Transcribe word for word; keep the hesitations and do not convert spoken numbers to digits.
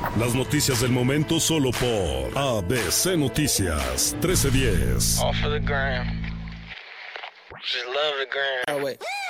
Las noticias del momento solo por A B C Noticias trece diez. All for the gram. Just love the gram. Oh, wait.